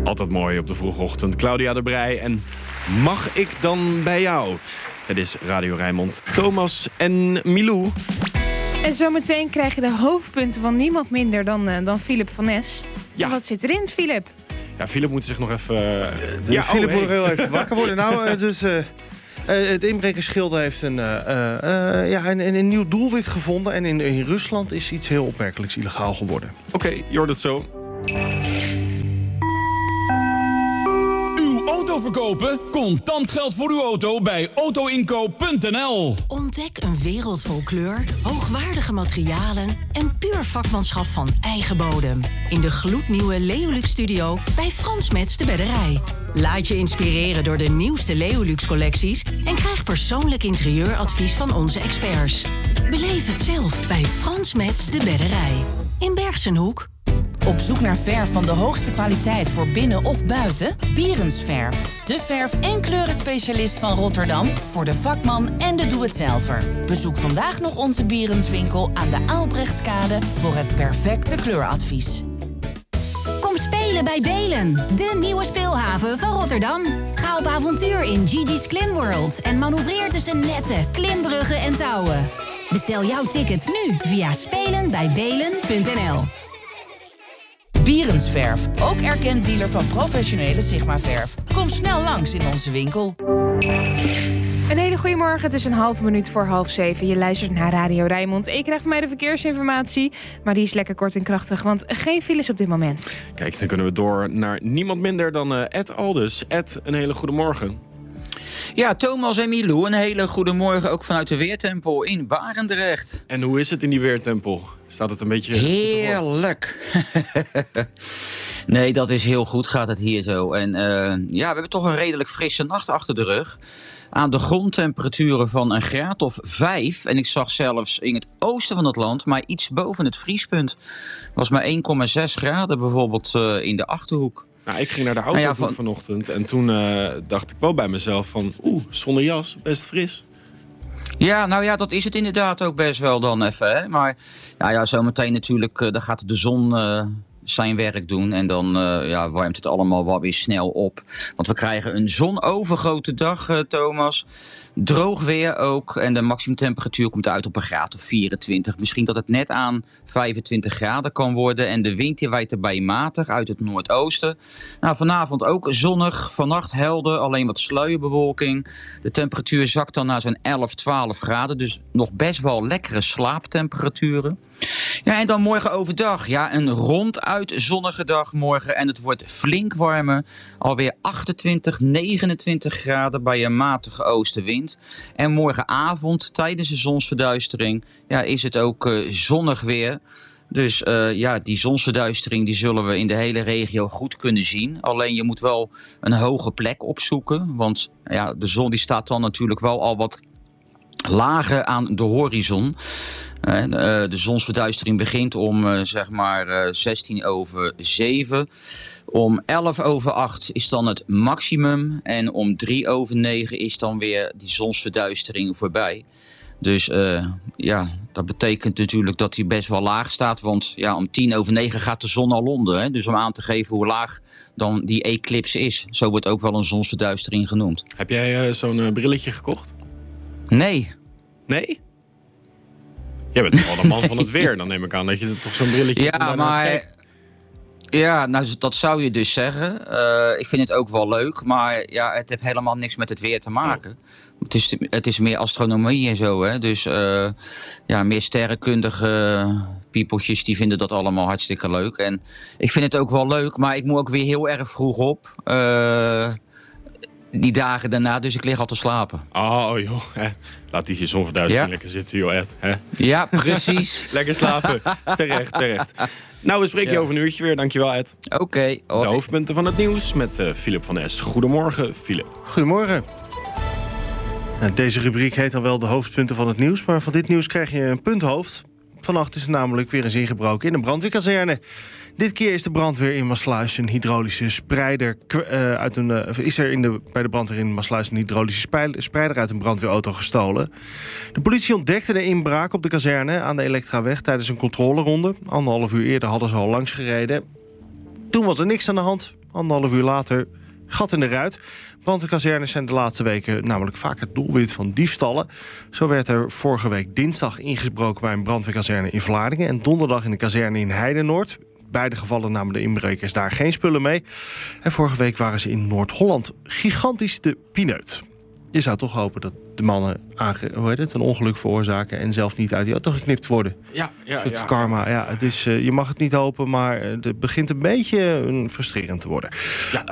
Altijd mooi op de vroege ochtend. Claudia de Breij en Mag ik dan bij jou? Het is Radio Rijnmond, Thomas en Milou. En zometeen krijg je de hoofdpunten van niemand minder dan Philip van Nes. Ja. En wat zit erin, Philip? Ja, Philip moet zich nog even... Philip moet heel even wakker worden. Het inbrekersgilde heeft een nieuw doelwit gevonden. En in Rusland is iets heel opmerkelijks illegaal geworden. Oké, je hoort het zo. Auto verkopen? Contant geld voor uw auto bij autoinkoop.nl. Ontdek een wereld vol kleur, hoogwaardige materialen en puur vakmanschap van eigen bodem. In de gloednieuwe Leolux Studio bij Frans Metz de Bedderij. Laat je inspireren door de nieuwste Leolux collecties en krijg persoonlijk interieuradvies van onze experts. Beleef het zelf bij Frans Metz de Bedderij. In Bergsenhoek. Op zoek naar verf van de hoogste kwaliteit voor binnen of buiten? Bierens Verf. De verf- en kleurenspecialist van Rotterdam voor de vakman en de doe-het-zelver. Bezoek vandaag nog onze Bierenswinkel aan de Aalbrechtskade voor het perfecte kleuradvies. Kom spelen bij Belen, de nieuwe speelhaven van Rotterdam. Ga op avontuur in Gigi's Klimworld en manoeuvreer tussen netten, klimbruggen en touwen. Bestel jouw tickets nu via spelenbijbelen.nl. Bierens Verf, ook erkend dealer van professionele Sigma verf. Kom snel langs in onze winkel. Een hele goede morgen, het is 6:30 voor 6:30. Je luistert naar Radio Rijnmond. Ik krijg van mij de verkeersinformatie, maar die is lekker kort en krachtig, want geen files op dit moment. Kijk, dan kunnen we door naar niemand minder dan Ed Aldus. Ed, een hele goede morgen. Ja, Thomas en Milou, een hele goede morgen ook vanuit de Weertempel in Barendrecht. En hoe is het in die Weertempel? Staat het een beetje... Heerlijk. Nee, dat is heel goed, gaat het hier zo. En we hebben toch een redelijk frisse nacht achter de rug. Aan de grondtemperaturen van een graad of 5. En ik zag zelfs in het oosten van het land maar iets boven het vriespunt. Was maar 1,6 graden bijvoorbeeld in de Achterhoek. Nou, ik ging naar de auto vanochtend en toen dacht ik wel bij mezelf van... zonder jas, best fris. Ja, nou ja, dat is het inderdaad ook best wel dan even. Hè? Maar zometeen natuurlijk, dan gaat de zon zijn werk doen. En dan warmt het allemaal wel weer snel op. Want we krijgen een zonovergoten dag, Thomas. Droog weer ook. En de maximumtemperatuur komt uit op een graad of 24. Misschien dat het net aan 25 graden kan worden. En de wind die waait erbij matig uit het noordoosten. Nou, vanavond ook zonnig. Vannacht helder, alleen wat sluierbewolking. De temperatuur zakt dan naar zo'n 11, 12 graden. Dus nog best wel lekkere slaaptemperaturen. Ja, en dan morgen overdag. Ja, een ronduit zonnige dag morgen. En het wordt flink warmer. Alweer 28, 29 graden bij een matige oostenwind. En morgenavond tijdens de zonsverduistering is het ook zonnig weer. Dus die zonsverduistering die zullen we in de hele regio goed kunnen zien. Alleen je moet wel een hoge plek opzoeken. Want de zon die staat dan natuurlijk wel al wat lager aan de horizon. De zonsverduistering begint om 7:16. Om 7:11 is dan het maximum. En om 8:03 is dan weer die zonsverduistering voorbij. Dus dat betekent natuurlijk dat hij best wel laag staat. Want om 10:09 gaat de zon al onder. Hè? Dus om aan te geven hoe laag dan die eclipse is. Zo wordt ook wel een zonsverduistering genoemd. Heb jij zo'n brilletje gekocht? Nee. Nee? Jij bent wel de man van het weer. Dan neem ik aan dat je toch zo'n brilletje hebt. Ja, maar... Ja, nou, dat zou je dus zeggen. Ik vind het ook wel leuk, maar het heeft helemaal niks met het weer te maken. Het is meer astronomie en zo, hè. Dus meer sterrenkundige piepeltjes die vinden dat allemaal hartstikke leuk. En ik vind het ook wel leuk, maar ik moet ook weer heel erg vroeg op. Die dagen daarna, dus ik lig al te slapen. Oh joh, laat die zonverduistering lekker zitten, joh, Ed. Hè? Ja, precies. Lekker slapen, terecht. Nou, we spreken je over een uurtje weer. Dankjewel, Ed. Oké. De hoofdpunten van het nieuws met Philip van Nes. Goedemorgen, Philip. Goedemorgen. Deze rubriek heet al wel de hoofdpunten van het nieuws, maar van dit nieuws krijg je een punthoofd. Vannacht is er namelijk weer eens ingebroken in een brandweerkazerne. Dit keer is de brandweer in Maassluis een hydraulische spreider bij de brandweer in Maassluis een hydraulische spreider uit een brandweerauto gestolen. De politie ontdekte de inbraak op de kazerne aan de Elektraweg tijdens een controleronde. 1,5 uur eerder hadden ze al langs gereden. Toen was er niks aan de hand. 1,5 uur later, gat in de ruit. Brandweerkazernes zijn de laatste weken namelijk vaak het doelwit van diefstallen. Zo werd er vorige week dinsdag ingebroken bij een brandweerkazerne in Vlaardingen en donderdag in de kazerne in Heidenoord. Beide gevallen namen de inbrekers daar geen spullen mee. En vorige week waren ze in Noord-Holland gigantisch de pineut. Je zou toch hopen dat de mannen een ongeluk veroorzaken en zelf niet uit die auto geknipt worden. Ja. Het karma, ja, het is, je mag het niet hopen, maar het begint een beetje frustrerend te worden. Ja.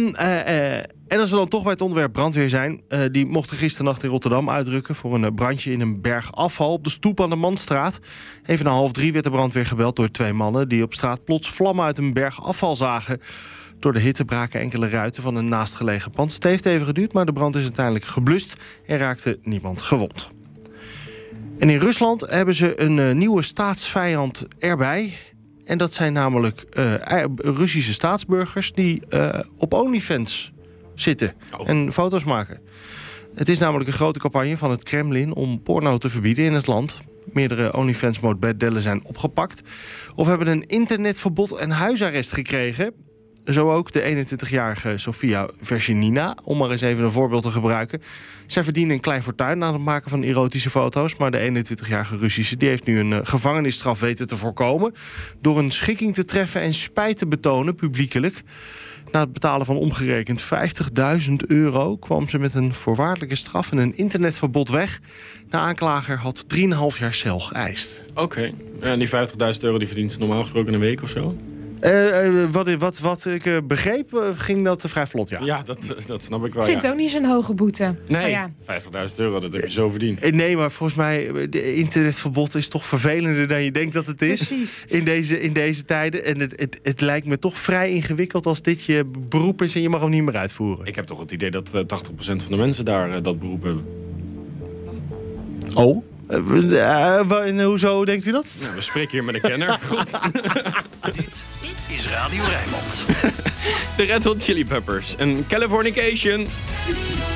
En als we dan toch bij het onderwerp brandweer zijn, die mochten gisternacht in Rotterdam uitrukken voor een brandje in een berg afval op de stoep aan de Manstraat. Even na 2:30 werd de brandweer gebeld door 2 mannen die op straat plots vlammen uit een berg afval zagen. Door de hitte braken enkele ruiten van een naastgelegen pand. Het heeft even geduurd, maar de brand is uiteindelijk geblust en raakte niemand gewond. En in Rusland hebben ze een nieuwe staatsvijand erbij. En dat zijn namelijk Russische staatsburgers die op OnlyFans zitten en foto's maken. Het is namelijk een grote campagne van het Kremlin om porno te verbieden in het land. Meerdere OnlyFans-modellen zijn opgepakt of hebben een internetverbod en huisarrest gekregen. Zo ook de 21-jarige Sofia Versenina, om maar eens even een voorbeeld te gebruiken. Zij verdiende een klein fortuin aan het maken van erotische foto's, maar de 21-jarige Russische die heeft nu een gevangenisstraf weten te voorkomen door een schikking te treffen en spijt te betonen publiekelijk. Na het betalen van omgerekend €50.000 kwam ze met een voorwaardelijke straf en een internetverbod weg. De aanklager had 3,5 jaar cel geëist. Oké. En die €50.000 die verdient ze normaal gesproken in een week of zo? Wat ik begreep, ging dat vrij vlot, ja. Ja, dat snap ik wel. Ik vind het ook niet zo'n hoge boete. Nee, ja. €50.000, dat heb je zo verdiend. Nee, maar volgens mij, de internetverbod is toch vervelender dan je denkt dat het is. Precies. In deze tijden. En het lijkt me toch vrij ingewikkeld als dit je beroep is en je mag hem niet meer uitvoeren. Ik heb toch het idee dat 80% van de mensen daar dat beroep hebben. Oh? En hoezo denkt u dat? Nou, we spreken hier met een kenner. Goed. Dit is Radio Rijnmond. De Red Hot Chili Peppers en Californication.